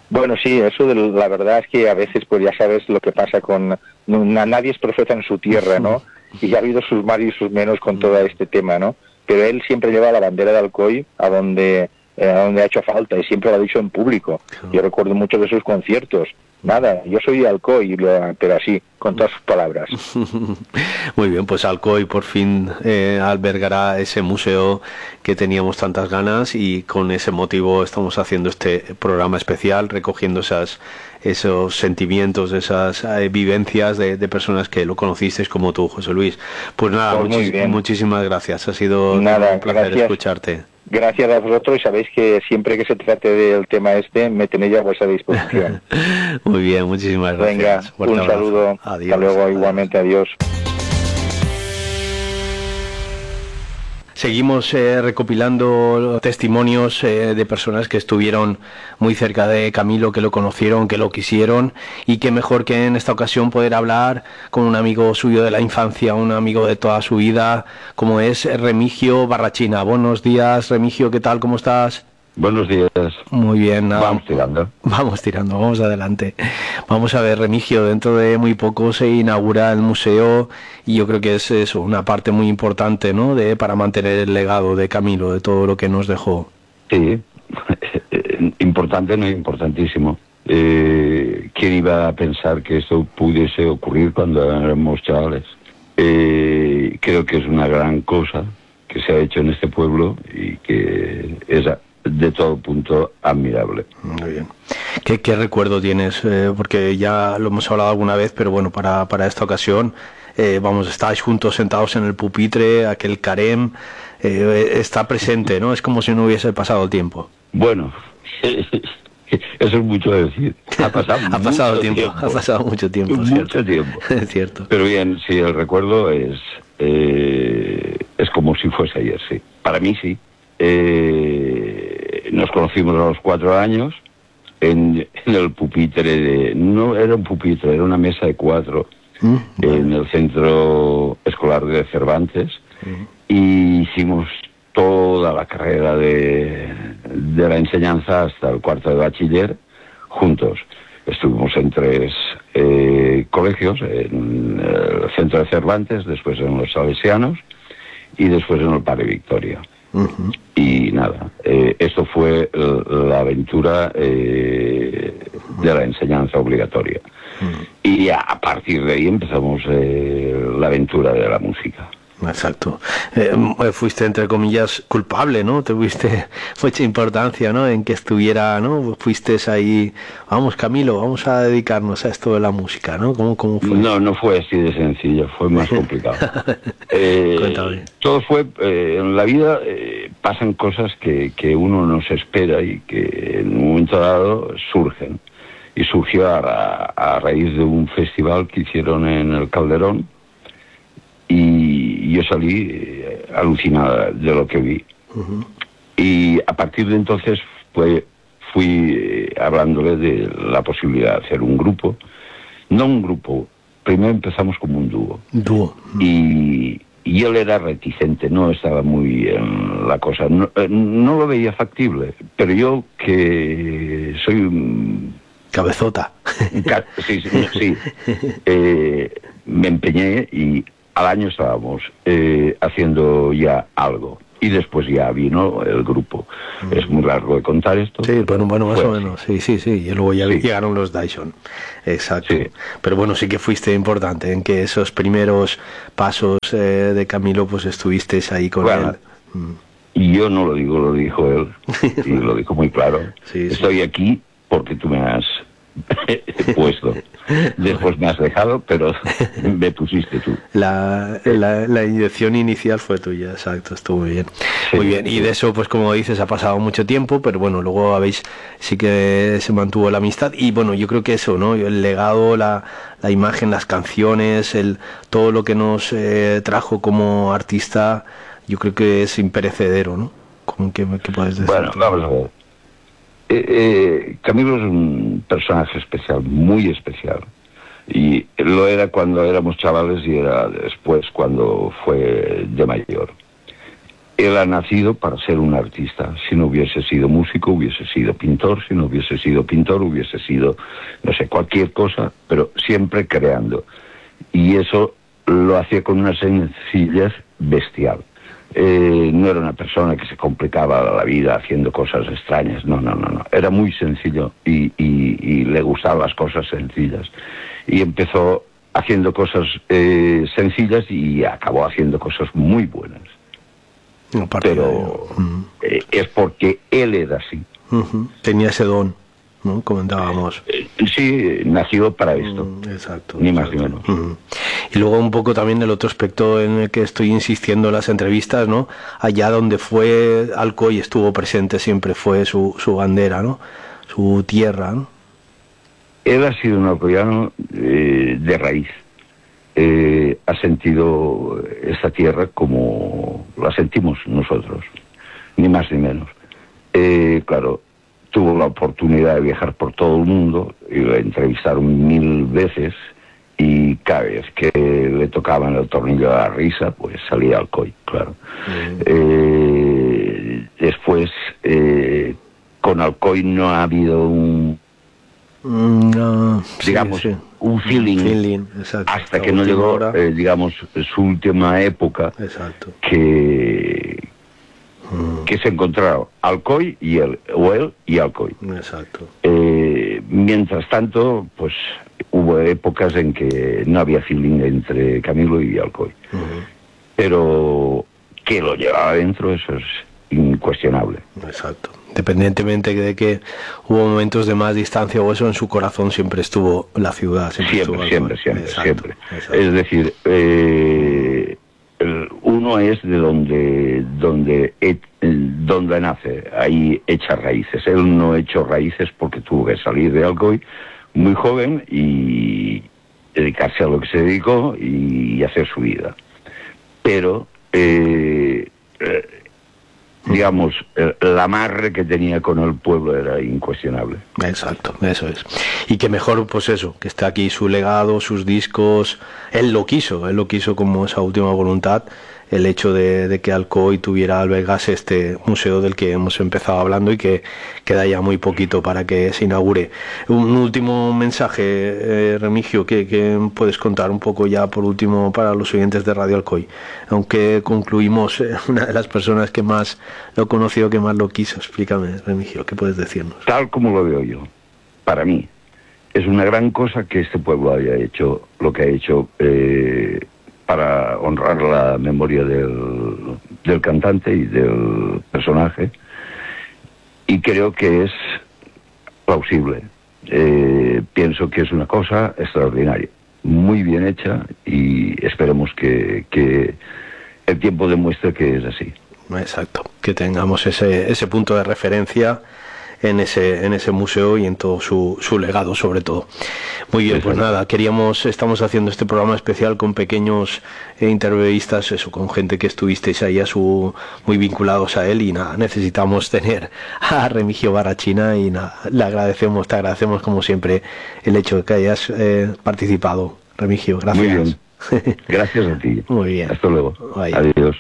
Bueno, sí, eso de la verdad es que a veces, pues ya sabes lo que pasa con... No, nadie es profeta en su tierra, ¿no? Y ha habido sus más y sus menos con todo este tema, ¿no? Pero él siempre lleva la bandera de Alcoy a donde, eh, a donde ha hecho falta, y siempre lo ha dicho en público. Yo recuerdo muchos de sus conciertos. Nada, yo soy de Alcoy, pero así, con todas sus palabras. Muy bien, pues Alcoy por fin eh, albergará ese museo que teníamos tantas ganas, y con ese motivo estamos haciendo este programa especial, recogiendo esas, esos sentimientos, esas eh, vivencias de, de personas que lo conocisteis como tú, José Luis. Pues nada, pues muchis muchísimas gracias, ha sido nada, un placer gracias. escucharte. Gracias a vosotros, y sabéis que siempre que se trate del tema este, me tenéis a vuestra disposición. Muy bien, muchísimas gracias. Venga, Fuerte un abrazo. saludo. Adiós. Hasta luego, Adiós. igualmente, adiós. Seguimos eh, recopilando testimonios eh, de personas que estuvieron muy cerca de Camilo, que lo conocieron, que lo quisieron, y que mejor que en esta ocasión poder hablar con un amigo suyo de la infancia, un amigo de toda su vida, como es Remigio Barrachina. Buenos días, Remigio, ¿qué tal? ¿Cómo estás? Buenos días. Muy bien, nada. Vamos tirando. Vamos tirando, vamos adelante. Vamos a ver, Remigio, dentro de muy poco se inaugura el museo, y yo creo que es eso, una parte muy importante, ¿no?, de para mantener el legado de Camilo, de todo lo que nos dejó. Sí, importante, no importantísimo. Eh, ¿Quién iba a pensar que esto pudiese ocurrir cuando éramos chavales? Eh, creo que es una gran cosa que se ha hecho en este pueblo, y que es de todo punto admirable. Muy bien. ¿Qué, qué recuerdo tienes? Eh, porque ya lo hemos hablado alguna vez, pero bueno, para, para esta ocasión, eh, vamos, estáis juntos sentados en el pupitre, aquel carem, eh, está presente, ¿no? Es como si no hubiese pasado el tiempo. Bueno, eso es mucho decir. Ha pasado, ha pasado mucho tiempo, tiempo. Ha pasado mucho tiempo, Mucho ¿cierto? tiempo. Es cierto. Pero bien, sí, el recuerdo es, eh, es como si fuese ayer, sí. Para mí sí. Eh, nos conocimos a los cuatro años en, en el pupitre de... No era un pupitre, era una mesa de cuatro mm, en el centro escolar de Cervantes, mm. y hicimos toda la carrera de, de la enseñanza hasta el cuarto de bachiller juntos. Estuvimos en tres eh, colegios, en el centro de Cervantes, después en los Salesianos y después en el Padre Victoria. Uh-huh. Y nada, eh, esto fue la aventura eh, de la enseñanza obligatoria. Uh-huh. Y a, a partir de ahí empezamos eh, la aventura de la música. Exacto. Eh, fuiste, entre comillas, culpable, ¿no? Tuviste mucha importancia, ¿no?, en que estuviera, ¿no? Fuiste ahí, vamos, Camilo, vamos a dedicarnos a esto de la música, ¿no? ¿Cómo, cómo fue? No, no fue así de sencillo, fue más complicado. eh, todo fue, eh, en la vida eh, pasan cosas que, que uno no se espera y que en un momento dado surgen. Y surgió a, a raíz de un festival que hicieron en el Calderón, y yo salí eh, alucinada de lo que vi. Uh-huh. Y a partir de entonces fue, fui eh, hablándole de la posibilidad de hacer un grupo. No un grupo, primero empezamos como un dúo. Dúo. Y, y él era reticente, no estaba muy bien la cosa. No, eh, no lo veía factible, pero yo, que soy un... cabezota. Ca- sí, sí, sí. Eh, me empeñé, y al año estábamos eh, haciendo ya algo, y después ya vino el grupo. Mm. Es muy largo de contar esto. Sí, bueno, bueno, más o menos, sí, sí, sí, y luego ya sí. Llegaron los Dyson, exacto. Sí. Pero bueno, sí que fuiste importante en que esos primeros pasos eh, de Camilo, pues estuviste ahí con bueno, él. Mm. Y yo no lo digo, lo dijo él, y lo dijo muy claro. Sí, Estoy sí. aquí porque tú me has puesto. Después me has dejado, pero me pusiste tú. La, la, la inyección inicial fue tuya, exacto, estuvo muy bien. Sí, muy bien, y de eso, pues como dices, ha pasado mucho tiempo, pero bueno, luego habéis, sí que se mantuvo la amistad, y bueno, yo creo que eso, ¿no? El legado, la, la imagen, las canciones, el todo lo que nos eh, trajo como artista, yo creo que es imperecedero, ¿no? ¿Cómo que, que puedes decir? Bueno, vamos a ver. Eh, eh, Camilo es un personaje especial, muy especial, y lo era cuando éramos chavales y era después cuando fue de mayor. él ha nacido para ser un artista. Si no hubiese sido músico, hubiese sido pintor. Si no hubiese sido pintor, hubiese sido, no sé, cualquier cosa, pero siempre creando. Y eso lo hacía con una sencillez bestial. Eh, no era una persona que se complicaba la vida haciendo cosas extrañas. No, no, no, no. Era muy sencillo y, y, y le gustaban las cosas sencillas. Y empezó haciendo cosas eh, sencillas y acabó haciendo cosas muy buenas. No, pero de... eh, es porque él era así. Uh-huh. Tenía ese don, ¿no? Comentábamos. Eh, sí, nació para esto. Mm, exacto. Ni exacto. más ni menos. Uh-huh. Y luego un poco también el otro aspecto en el que estoy insistiendo en las entrevistas, ¿no? Allá donde fue Alcoy estuvo presente, siempre fue su, su bandera, ¿no? Su tierra, ¿no? Él ha sido un alcoyano eh, de raíz. Eh, ha sentido esta tierra como la sentimos nosotros, ni más ni menos. Eh, claro, tuvo la oportunidad de viajar por todo el mundo, y le entrevistaron mil veces, y cada vez que le tocaban el tornillo de la risa, pues salía Alcoy, claro. Mm. Eh, después, eh, con Alcoy no ha habido un... No, digamos, sí, sí. un feeling, feeling exacto, hasta que no llegó, eh, digamos, su última época, exacto. que mm. que se encontraron Alcoy y él, o él y Alcoy. Exacto. Eh, mientras tanto, pues hubo épocas en que no había feeling entre Camilo y Alcoy. Uh-huh. Pero que lo llevaba dentro, eso es incuestionable. Exacto. Independientemente de que hubo momentos de más distancia o eso, en su corazón siempre estuvo la ciudad. Siempre, siempre, estuvo siempre, siempre, exacto, siempre. Exacto. Es decir, eh, el, uno es de donde donde et, donde nace, ahí echa raíces. Él no echó raíces porque tuvo que salir de Alcoy muy joven y dedicarse a lo que se dedicó y hacer su vida. Pero eh, eh, digamos, el amarre que tenía con el pueblo era incuestionable. Exacto, eso es. Y que mejor, pues eso, que esté aquí su legado, sus discos. Él lo quiso, él lo quiso como esa última voluntad, el hecho de, de que Alcoy tuviera, albergase este museo del que hemos empezado hablando y que queda ya muy poquito para que se inaugure. Un último mensaje, eh, Remigio, que, que puedes contar un poco ya por último para los oyentes de Radio Alcoy, aunque concluimos, eh, una de las personas que más lo conoció, que más lo quiso. Explícame, Remigio, ¿qué puedes decirnos? Tal como lo veo yo, para mí, es una gran cosa que este pueblo haya hecho lo que ha hecho, eh, para honrar la memoria del, del cantante y del personaje, y creo que es plausible. Eh, pienso que es una cosa extraordinaria, muy bien hecha, y esperemos que, que el tiempo demuestre que es así. Exacto, que tengamos ese, ese punto de referencia en ese en ese museo y en todo su, su legado, sobre todo. Muy bien, pues nada, queríamos, estamos haciendo este programa especial con pequeños eh, entrevistas, eso, con gente que estuvisteis ahí a su, muy vinculados a él, y nada, necesitamos tener a Remigio Barachina, y nada, le agradecemos, te agradecemos como siempre el hecho de que hayas eh, participado, Remigio, gracias. Muy bien, gracias a ti. Muy bien. Hasta luego. Vaya. Adiós.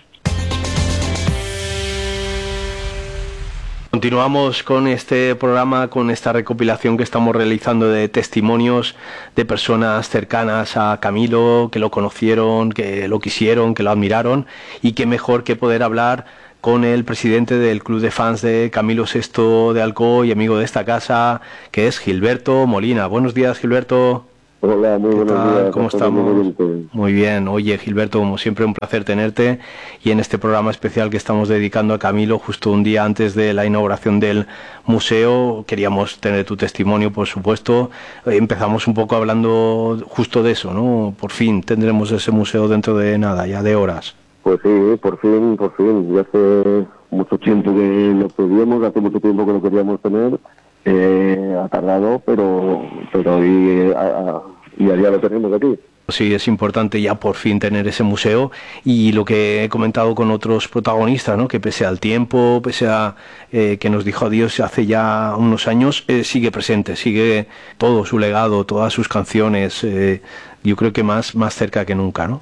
Continuamos con este programa, con esta recopilación que estamos realizando de testimonios de personas cercanas a Camilo, que lo conocieron, que lo quisieron, que lo admiraron, y qué mejor que poder hablar con el presidente del club de fans de Camilo sexto de Alcoy, amigo de esta casa, que es Gilberto Molina. Buenos días, Gilberto. Hola, muy buenos días. ¿Cómo estamos? Muy bien. Oye, Gilberto, como siempre, un placer tenerte, y en este programa especial que estamos dedicando a Camilo, justo un día antes de la inauguración del museo, queríamos tener tu testimonio, por supuesto. Empezamos un poco hablando justo de eso, ¿no? Por fin tendremos ese museo dentro de nada, ya de horas. Pues sí, por fin, por fin. Ya hace mucho tiempo que lo pedíamos, hace mucho tiempo que lo queríamos tener. Eh, ha tardado, pero pero y, a, a, y a día lo tenemos aquí. Sí, es importante ya por fin tener ese museo, y lo que he comentado con otros protagonistas, ¿no? Que pese al tiempo, pese a eh, que nos dijo adiós hace ya unos años, eh, sigue presente, sigue todo su legado, todas sus canciones, eh, yo creo que más, más cerca que nunca, ¿no?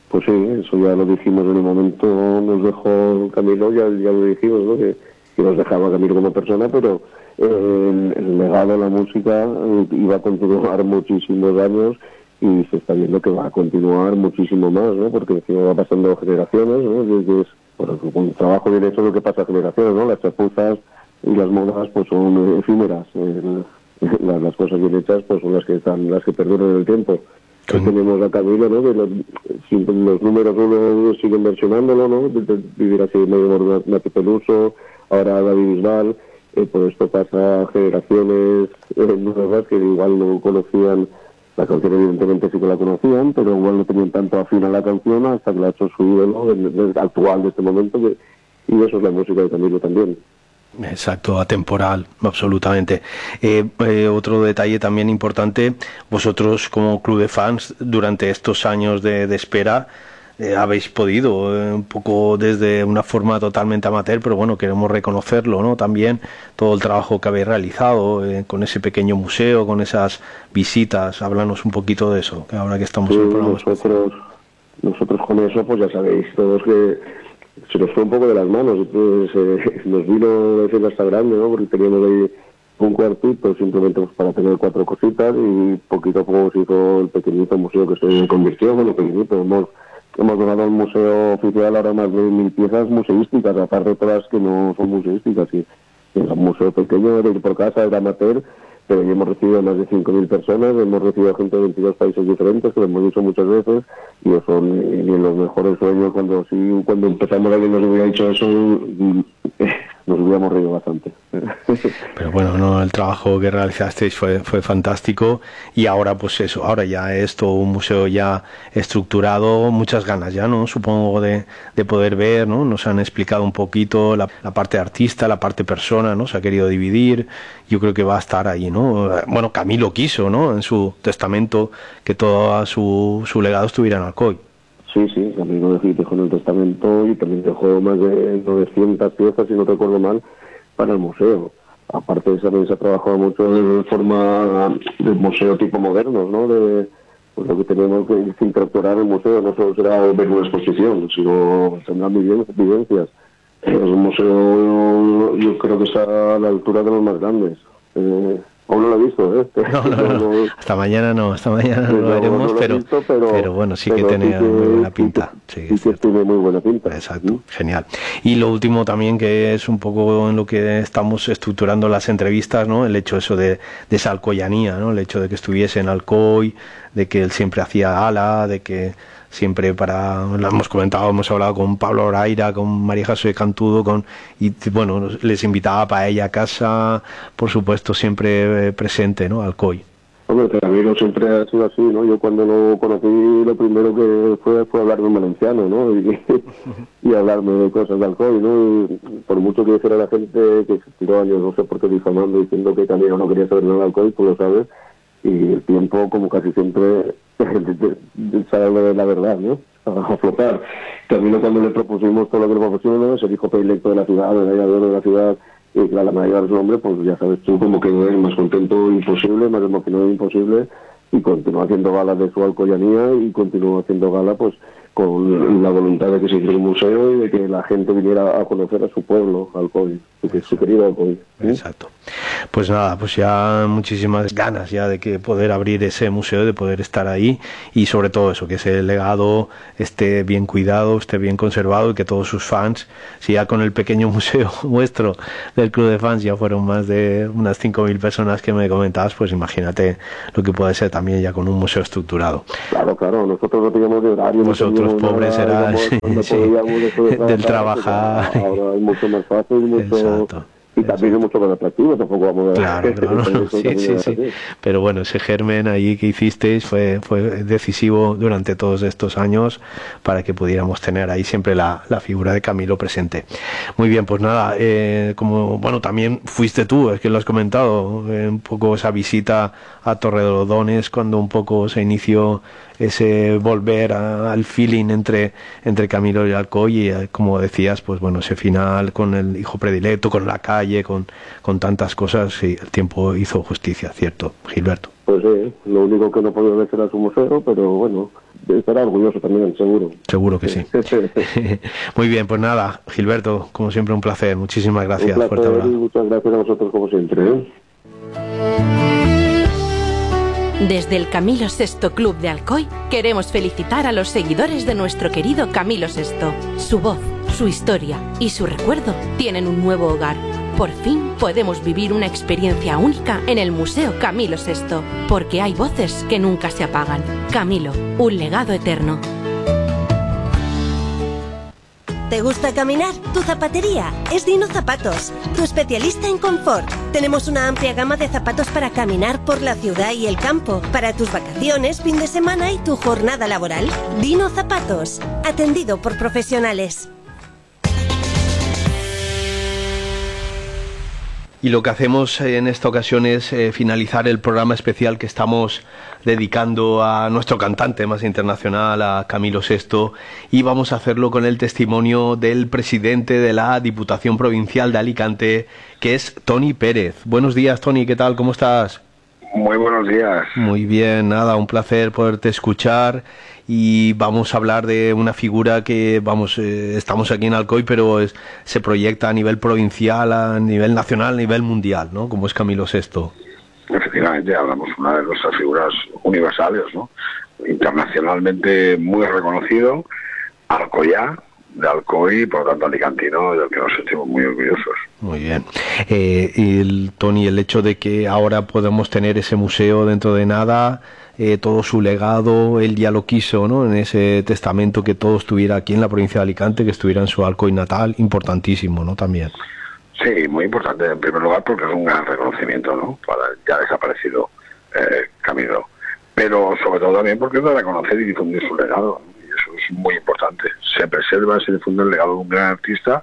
Pues sí, eso ya lo dijimos en el momento, nos dejó Camilo, ya, ya lo dijimos, ¿no? Que, que nos dejaba Camilo como persona, pero eh, el, el legado de la música eh, iba a continuar muchísimos años y se está viendo que va a continuar muchísimo más, ¿no? Porque encima va pasando generaciones, ¿no? Desde, bueno, con un trabajo bien hecho es lo que pasa a generaciones, ¿no? Las chapuzas y las modas pues son efímeras, eh, las, las cosas bien hechas pues son las que están, las que perduran en el tiempo. Ahí tenemos a Camilo, ¿no? Que los, los números uno siguen versionándolo, ¿no? Vivir así medio Nati Peluso, ahora David Bisbal, eh, por esto pasa a generaciones eh, nuevas que igual no conocían la canción, evidentemente sí que la conocían, pero igual no tenían tanto afín a la canción hasta que la ha hecho su ídolo actual de este momento, que, y eso es la música de Camilo también. Exacto, atemporal, absolutamente. Eh, eh, otro detalle también importante, vosotros como club de fans, durante estos años de, de espera, eh, habéis podido, eh, un poco desde una forma totalmente amateur, pero bueno, queremos reconocerlo, ¿no? También todo el trabajo que habéis realizado eh, con ese pequeño museo, con esas visitas, háblanos un poquito de eso, que ahora que estamos sí, en el programa. Nosotros, nosotros con eso, pues ya sabéis, todos que se nos fue un poco de las manos, entonces eh, nos vino ese hasta grande, ¿no? Porque teníamos ahí un cuartito simplemente pues, para tener cuatro cositas y poquito a poco se hizo el pequeñito museo que se convirtió, bueno, pequeñito, hemos, hemos donado al museo oficial ahora más de mil piezas museísticas, aparte de todas que no son museísticas, y era un museo pequeño, de ir por casa, era amateur, pero ya hemos recibido más de cinco mil personas, hemos recibido gente de veintidós países diferentes, que lo hemos dicho muchas veces, y eso son ni los mejores sueños. Cuando sí, cuando empezamos alguien nos hubiera dicho eso, nos hubiéramos reído bastante. Pero bueno, no, el trabajo que realizasteis fue fue fantástico, y ahora pues eso, ahora ya es todo un museo ya estructurado, muchas ganas ya, ¿no? Supongo de, de poder ver, ¿no? Nos han explicado un poquito la, la parte artista, la parte persona, ¿no? Se ha querido dividir, yo creo que va a estar ahí, ¿no? Bueno, Camilo quiso, ¿no? En su testamento que todo su, su legado estuviera en Alcoy. Sí, sí, Camilo dejó en el testamento y también dejó más de novecientas piezas, si no recuerdo mal, para el museo. Aparte de eso, también se ha trabajado mucho de forma de museo tipo moderno, ¿no? De pues, lo que tenemos que incorporar el museo no solo será ver una exposición, sino tendrán vivencias. Es un museo, yo creo que está a la altura de los más grandes. Eh, Aún no lo he visto, ¿eh? No, no, no, no. Hasta mañana no, hasta mañana no, no lo veremos, no lo pero, visto, pero, pero bueno, sí que tiene sí muy buena pinta. Sí, sí, sí que tiene muy buena pinta. Exacto, ¿sí? Genial. Y lo último también, que es un poco en lo que estamos estructurando las entrevistas, ¿no? El hecho eso de, de esa alcoyanía, ¿no? El hecho de que estuviese en Alcoy, de que él siempre hacía gala, de que siempre para, lo hemos comentado, hemos hablado con Pablo Oraira, con María José Cantudo, con y bueno, les invitaba para ella a casa, por supuesto, siempre presente, ¿no? Alcoy. Hombre, Camilo siempre ha sido así, ¿no? Yo cuando lo conocí, lo primero que fue fue hablarme en valenciano, ¿no? Y, y hablarme de cosas de Alcoy, ¿no? Y por mucho que dijera la gente que se tiró años, no sé por qué difamando, diciendo que Camilo no quería saber nada de Alcoy, tú lo sabes, y el tiempo, como casi siempre, sabe la verdad, ¿no? A flotar. Camilo, cuando le propusimos todo lo que le propusimos, el hijo predilecto de la ciudad, el rey de la ciudad, y claro, la mayoría de su nombre, pues ya sabes tú cómo quedó él, más contento imposible, más emocionado imposible, y continuó haciendo gala de su alcoyanía y continuó haciendo gala pues con la voluntad de que se hiciera un museo y de que la gente viniera a conocer a su pueblo, Alcoy, su, su querido Alcoy. ¿Sí? Exacto. Pues nada, pues ya muchísimas ganas ya de que poder abrir ese museo, de poder estar ahí, y sobre todo eso, que ese legado esté bien cuidado, esté bien conservado, y que todos sus fans, si ya con el pequeño museo vuestro del club de fans ya fueron más de unas cinco mil personas que me comentabas, pues imagínate lo que puede ser también ya con un museo estructurado. Claro, claro, nosotros no teníamos de horario. Vosotros no pobres eran sí, sí, de del trabajar. Ahora es mucho más fácil, mucho... Exacto. Y también es mucho más atractivo, tampoco vamos a... Claro, claro, sí, sí, sí. Pero bueno, ese germen ahí que hicisteis fue fue decisivo durante todos estos años para que pudiéramos tener ahí siempre la, la figura de Camilo presente. Muy bien, pues nada, eh, como, bueno, también fuiste tú, es que lo has comentado, eh, un poco esa visita a Torrelodones, cuando un poco se inició ese volver a, al feeling entre entre Camilo y Alcoy, y como decías, pues bueno, ese final con el hijo predilecto, con la calle, con, con tantas cosas, sí, el tiempo hizo justicia, ¿cierto, Gilberto? Pues sí, lo único que no podía ver era su museo, pero bueno, estará orgulloso también, seguro. Seguro que sí. Muy bien, pues nada, Gilberto, como siempre un placer. Muchísimas gracias. Un placer, y muchas gracias a vosotros como siempre, ¿eh? Desde el Camilo sexto Club de Alcoy queremos felicitar a los seguidores de nuestro querido Camilo sexto. Su voz, su historia y su recuerdo tienen un nuevo hogar. Por fin podemos vivir una experiencia única en el Museo Camilo sexto, porque hay voces que nunca se apagan. Camilo, un legado eterno. ¿Te gusta caminar? Tu zapatería es Dino Zapatos, tu especialista en confort. Tenemos una amplia gama de zapatos para caminar por la ciudad y el campo, para tus vacaciones, fin de semana y tu jornada laboral. Dino Zapatos, atendido por profesionales. Y lo que hacemos en esta ocasión es eh, finalizar el programa especial que estamos dedicando a nuestro cantante más internacional, a Camilo sexto, y vamos a hacerlo con el testimonio del presidente de la Diputación Provincial de Alicante, que es Toni Pérez. Buenos días, Toni, ¿qué tal? ¿Cómo estás? Muy buenos días. Muy bien, nada, un placer poderte escuchar. Y vamos a hablar de una figura que, vamos, eh, estamos aquí en Alcoy, pero es, se proyecta a nivel provincial, a nivel nacional, a nivel mundial, ¿no? Como es Camilo sexto. Efectivamente, hablamos de una de nuestras figuras universales, ¿no? Internacionalmente muy reconocido, alcoyá, de Alcoy, por lo tanto alicantino, del que nos sentimos muy orgullosos. Muy bien. Eh, y el, Toni, el hecho de que ahora podamos tener ese museo dentro de nada, eh, todo su legado, él ya lo quiso, ¿no? En ese testamento que todo estuviera aquí en la provincia de Alicante, que estuviera en su Alcoy natal, importantísimo, ¿no? También. Sí, muy importante en primer lugar porque es un gran reconocimiento, ¿no? Para el ya desaparecido eh, Camilo. Pero sobre todo también porque es de reconocer y difundir su legado, ¿no? Eso es muy importante. Se preserva, se difunde el legado de un gran artista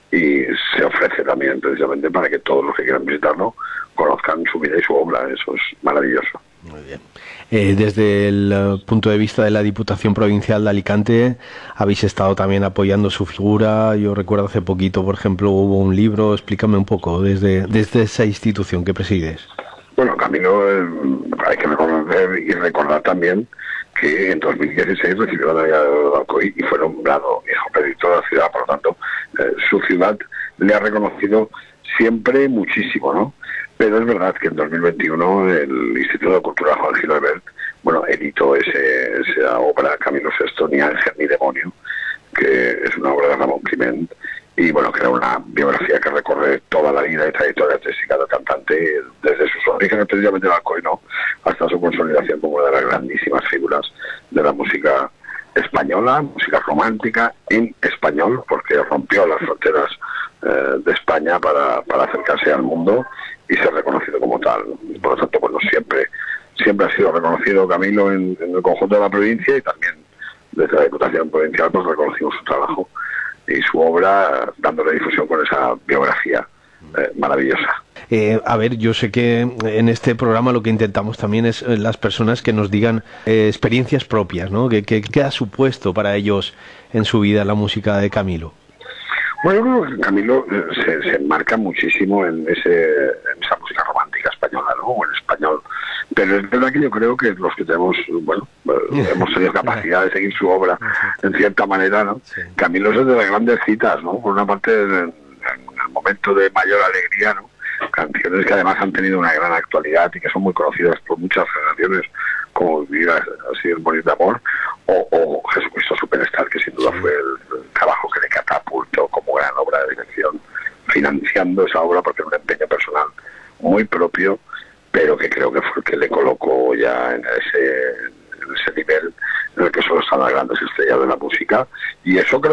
y se ofrece también precisamente para que todos los que quieran visitarlo conozcan su vida y su obra. Eso es maravilloso. Muy bien. Eh, desde el uh, punto de vista de la Diputación Provincial de Alicante, habéis estado también apoyando su figura. Yo recuerdo hace poquito, por ejemplo, hubo un libro. Explícame un poco desde, desde esa institución que presides. Bueno, Camilo, eh, hay que reconocer y recordar también que en dos mil dieciséis recibió la medalla de oro de Alcoy y fue nombrado hijo predictor de la ciudad. Por lo tanto, eh, su ciudad le ha reconocido siempre muchísimo, ¿no? Pero es verdad que en dos mil veintiuno el Instituto de Cultura Juan Gilbert, bueno, editó ese, esa obra Camilo sexto, Ni ángel ni demonio, que es una obra de Ramón Climent, y bueno, que era una biografía que recorre toda la vida y trayectoria artística del cantante, desde sus orígenes precisamente en Alcoy, ¿no?, hasta su consolidación como una de las grandísimas figuras de la música española, música romántica en español, porque rompió las fronteras eh, de España para, para acercarse al mundo y ser reconocido como tal. Por lo tanto, bueno, siempre siempre ha sido reconocido Camilo en, en el conjunto de la provincia, y también desde la Diputación Provincial pues reconocimos su trabajo y su obra, dándole difusión con esa biografía eh, maravillosa. Eh, a ver, yo sé que en este programa lo que intentamos también es eh, las personas que nos digan eh, experiencias propias, ¿no? ¿Qué, qué, qué ha supuesto para ellos en su vida la música de Camilo? Bueno, yo creo que Camilo eh, se, se enmarca muchísimo en, ese, en esa música romántica española, ¿no? O en español. Pero es verdad que yo creo que los que tenemos, bueno, eh, hemos tenido capacidad de seguir su obra en cierta manera, ¿no? Sí. Camilo es de las grandes citas, ¿no? Por una parte, en, en el momento de mayor alegría, ¿no? Canciones que además han tenido una gran actualidad y que son muy conocidas por muchas generaciones, como Vivir así el morir de amor, o, o Jesucristo Superstar, que sin duda fue el, el trabajo que le catapultó como gran obra de dirección, financiando esa obra porque era un empeño personal muy propio, pero que creo que fue el que le colocó ya en ese, en ese nivel en el que solo están las grandes estrellas de la música, y eso creo